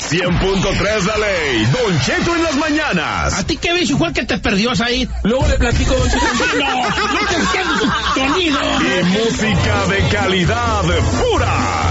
100.3 La Ley, Don Cheto en las mañanas. ¿A ti qué bicho fue el que te perdió, Said? Luego le platico, Don Cheto. No te entiendo, sonido. Y música de calidad pura.